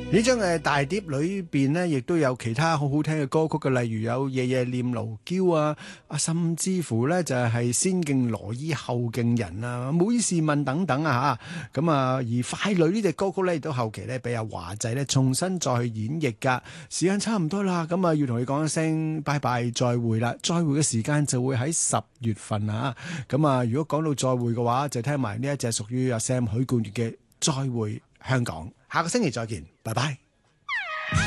呢張嘅大碟裏邊呢，亦都有其他好好聽嘅歌曲嘅，例如有《夜夜念奴嬌》甚至乎呢就係先敬羅衣後敬人啊，每事問等等啊嚇。咁而快女呢隻歌曲呢，亦都後期呢俾阿華仔呢重新再去演繹㗎。時間差唔多啦，咁要同你講一聲拜拜再會啦。再會嘅時間就會喺10月份啊。咁如果講到再會嘅話，就聽埋呢一隻屬於阿 Sam 許冠傑嘅《再會香港》。下個星期再見，拜拜。